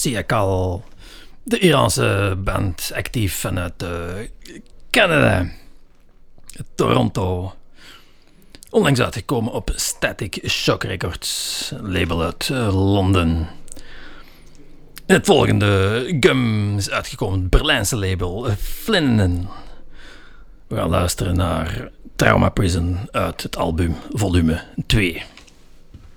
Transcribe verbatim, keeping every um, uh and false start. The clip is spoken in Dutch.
Siakal, de Iraanse band actief vanuit uh, Canada, Toronto. Onlangs uitgekomen op Static Shock Records, label uit uh, Londen. Het volgende Gum is uitgekomen, het Berlijnse label uh, Flinnen. We gaan luisteren naar Trauma Prison uit het album volume twee.